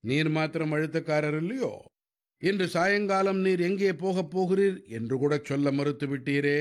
நீர் மாத்திரம் அழுத்தக்காரர் இல்லையோ? இன்று சாயங்காலம் நீர் எங்கே போகப் போகிறீர் என்று கூட சொல்ல மறுத்து விட்டீரே.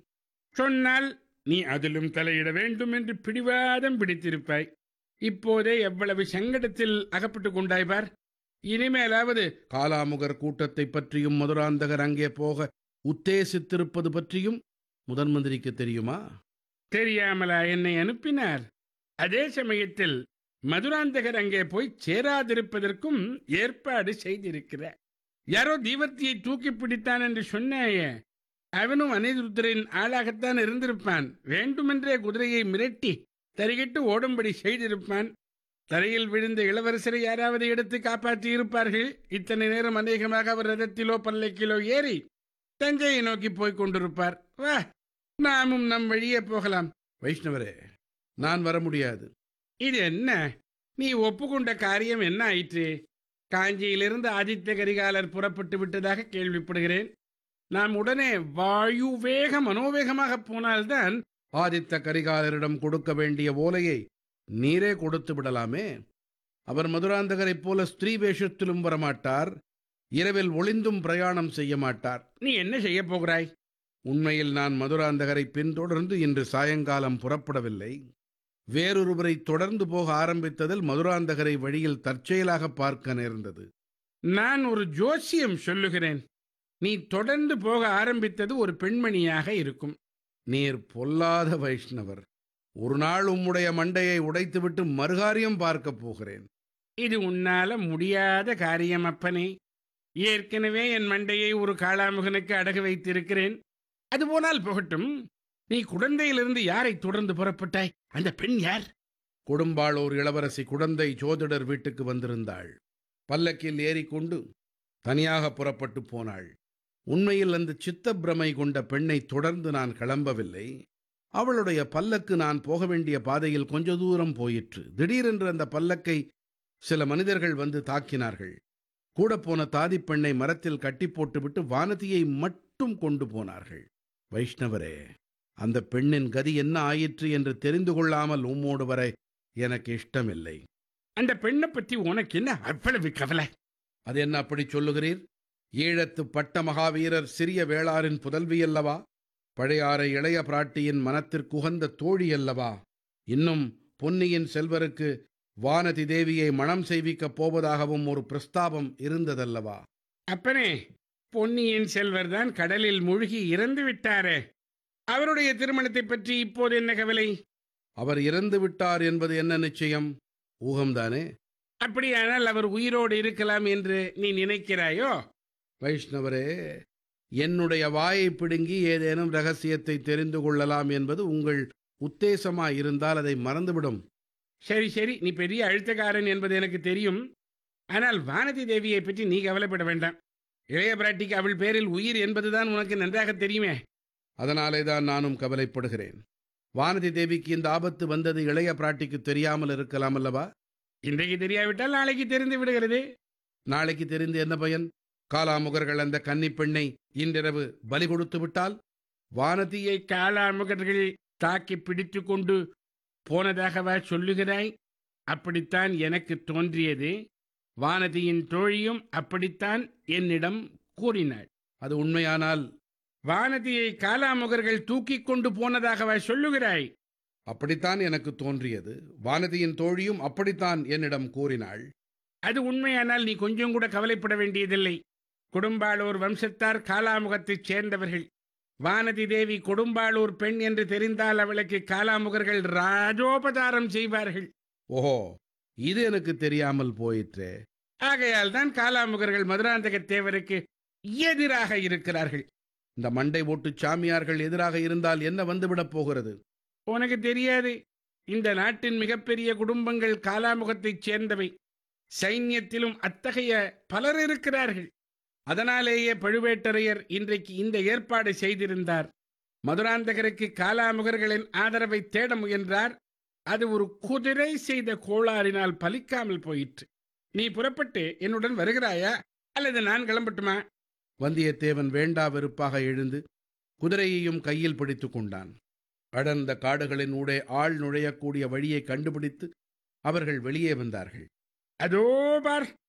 சொன்னால் நீ அதிலும் தலையிட வேண்டும் என்று பிடிவாதம் பிடித்திருப்பாய். இப்போதே எவ்வளவு சங்கடத்தில் அகப்பட்டுக் கொண்டாய் பார். இனிமேலாவது காலாமுகர் கூட்டத்தை பற்றியும் மதுராந்தகர் அங்கே போக உத்தேசித்திருப்பது பற்றியும் முதன் மந்திரிக்கு தெரியுமா? தெரியாமலா என்னை அனுப்பினார்? அதே சமயத்தில் மதுராந்தகர் அங்கே போய் சேராதிருப்பதற்கும் ஏற்பாடு செய்திருக்கிறார். யாரோ தீவர்த்தியை தூக்கி பிடித்தான் என்று சொன்னாயே, அவனும் அனிருத்தரின் ஆளாகத்தான் இருந்திருப்பான். வேண்டுமென்றே குதிரையை மிரட்டி தறிகிட்டு ஓடும்படி செய்திருப்பான். தரையில் விழுந்த இளவரசரை யாராவது எடுத்து காப்பாற்றி இருப்பார்கள். இத்தனை நேரம் அநேகமாக அவர் ரதத்திலோ பல்லக்கிலோ ஏறி தஞ்சையை நோக்கி போய்க் கொண்டிருப்பார். வா, நாமும் நம் வழியே போகலாம். வைஷ்ணவரே, நான் வர முடியாது. இது என்ன? நீ ஒப்புக்கொண்ட காரியம் என்ன ஆயிற்று? காஞ்சியிலிருந்து ஆதித்த கரிகாலர் புறப்பட்டு விட்டதாக கேள்விப்படுகிறேன். நாம் உடனே வாயு வேக மனோவேகமாக போனால்தான். ஆதித்த கரிகாலரிடம் கொடுக்க வேண்டிய ஓலையை நீரே கொடுத்து விடலாமே. அவர் மதுராந்தகரைப் போல ஸ்திரீ வேஷத்திலும் வரமாட்டார், இரவில் ஒளிந்தும் பிரயாணம் செய்ய மாட்டார். நீ என்ன செய்ய போகிறாய்? உண்மையில் நான் மதுராந்தகரை பின்தொடர்ந்து இன்று சாயங்காலம் புறப்படவில்லை. வேறொருவரை தொடர்ந்து போக ஆரம்பித்ததில் மதுராந்தகரை வழியில் தற்செயலாக பார்க்க நேர்ந்தது. நான் ஒரு ஜோசியம் சொல்லுகிறேன். நீ தொடர்ந்து போக ஆரம்பித்தது ஒரு பெண்மணியாக இருக்கும். நீர் பொல்லாத வைஷ்ணவர். ஒரு நாள் உம்முடைய மண்டையை உடைத்துவிட்டு மறுகாரியம் பார்க்கப் போகிறேன். இது உன்னால முடியாத காரியம் அப்பனே. ஏற்கனவே என் மண்டையை ஒரு காளாமுகனுக்கு அடகு வைத்திருக்கிறேன். அது போனால் போகட்டும். நீ குடந்தையிலிருந்து யாரை தொடர்ந்து புறப்பட்டாய்? அந்த பெண் யார்? கொடும்பாளூர் இளவரசி குடந்தை ஜோதிடர் வீட்டுக்கு வந்திருந்தாள். பல்லக்கில் ஏறிக்கொண்டு தனியாக புறப்பட்டு போனாள். உண்மையில் அந்த சித்தப்பிரமை கொண்ட பெண்ணை தொடர்ந்து நான் கிளம்பவில்லை. அவளுடைய பல்லக்கு நான் போக வேண்டிய பாதையில் கொஞ்ச தூரம் போயிற்று. திடீரென்று அந்த பல்லக்கை சில மனிதர்கள் வந்து தாக்கினார்கள். கூட போன தாதிப் பெண்ணை மரத்தில் கட்டி போட்டுவிட்டு வானதியை மட்டும் கொண்டு போனார்கள். வைஷ்ணவரே, அந்த பெண்ணின் கதி என்ன ஆயிற்று என்று தெரிந்து கொள்ளாமல் உம்மோடு வர எனக்கு இஷ்டமில்லை. அந்த பெண்ணை பற்றி உனக்கு என்ன அவ்வளவு கவலை? அது என்ன அப்படி சொல்லுகிறீர்? ஈழத்து பட்ட மகாவீரர் சிறிய வேளாரின் புதல்வி அல்லவா? பழையாறை இளைய பிராட்டியின் மனத்திற்குகந்த தோழி அல்லவா? இன்னும் பொன்னியின் செல்வருக்கு வானதி தேவியை மணம் செய்விக்கப் போவதாகவும் ஒரு பிரஸ்தாபம் இருந்ததல்லவா? அப்பனே, பொன்னியின் செல்வர்தான் கடலில் மூழ்கி இறந்து விட்டாரே. அவருடைய திருமணத்தை பற்றி இப்போது என்ன கவலை? அவர் இறந்து விட்டார் என்பது என்ன நிச்சயம்? ஊகம்தானே? அப்படியானால் அவர் உயிரோடு இருக்கலாம் என்று நீ நினைக்கிறாயோ? வைஷ்ணவரே, என்னுடைய வாயை பிடுங்கி ஏதேனும் ரகசியத்தை தெரிந்து கொள்ளலாம் என்பது உங்கள் உத்தேசமாயிருந்தால் அதை மறந்துவிடும். சரி சரி, நீ பெரிய அழுத்தக்காரன் என்பது எனக்கு தெரியும். ஆனால் வானதி தேவியை பற்றி நீ கவலைப்பட வேண்டாம். இளைய பிராட்டிக்கு அவள் பேரில் உயிர் என்பதுதான் உனக்கு நன்றாக தெரியுமே. அதனாலே தான் நானும் கவலைப்படுகிறேன். வானதி தேவிக்கு இந்த ஆபத்து வந்தது இளைய பிராட்டிக்கு தெரியாமல் இருக்கலாம் அல்லவா? இன்றைக்கு தெரியாவிட்டால் நாளைக்கு தெரிந்து விடுகிறது. நாளைக்கு தெரிந்து என்ன பயன்? காலாமுகர்கள் அந்த கன்னிப் பெண்ணை இன்றிரவு பலி கொடுத்து விட்டால்? வானதியை காலாமுகர்கள் தாக்கி பிடித்து கொண்டு போனதாகவா சொல்லுகிறாய்? அப்படித்தான் எனக்கு தோன்றியது. வானதியின் தோழியும் அப்படித்தான் என்னிடம் கூறினாள். அது உண்மையானால் வானதியை காலாமுகர்கள் தூக்கிக் கொண்டு போனதாகவா சொல்லுகிறாய்? அப்படித்தான் எனக்கு தோன்றியது. வானதியின் தோழியும் அப்படித்தான் என்னிடம் கூறினாள். அது உண்மையானால் நீ கொஞ்சம் கூட கவலைப்பட வேண்டியதில்லை. கொடும்பாளூர் வம்சத்தார் காலாமுகத்தைச் சேர்ந்தவர்கள். வானதி தேவி கொடும்பாளூர் பெண் என்று தெரிந்தால் அவளுக்கு காலாமுகர்கள் ராஜோபசாரம் செய்வார்கள். ஓஹோ, இது எனக்கு தெரியாமல் போயிற்றே. ஆகையால் தான் காலாமுகர்கள் மதுராந்தக தேவருக்கு எதிராக இருக்கிறார்கள். இந்த மண்டை ஓட்டு சாமியார்கள் எதிராக இருந்தால் என்ன வந்துவிடப் போகிறது? உனக்கு தெரியாது. இந்த நாட்டின் மிகப்பெரிய குடும்பங்கள் காலாமுகத்தைச் சேர்ந்தவை. சைன்யத்திலும் அத்தகைய பலர் இருக்கிறார்கள். அதனாலேயே பழுவேட்டரையர் இன்றைக்கு இந்த ஏற்பாடு செய்திருந்தார். மதுராந்தகருக்கு காலாமுகர்களின் ஆதரவை தேட முயன்றார். அது ஒரு குதிரை செய்த கோளாறினால் பலிக்காமல் போயிற்று. நீ புறப்பட்டு என்னுடன் வருகிறாயா அல்லது நான் கிளம்பட்டுமா? வந்தியத்தேவன் வேண்டா வெறுப்பாக எழுந்து குதிரையையும் கையில் பிடித்து கொண்டான். அடர்ந்த காடுகளின் ஊடே ஆள் நுழையக்கூடிய வழியை கண்டுபிடித்து அவர்கள் வெளியே வந்தார்கள். அதோ பார்,